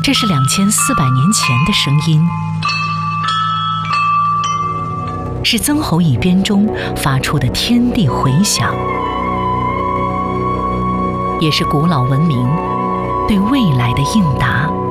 这是2400年前的声音，是曾侯乙编中发出的天地回响，也是古老文明对未来的应答。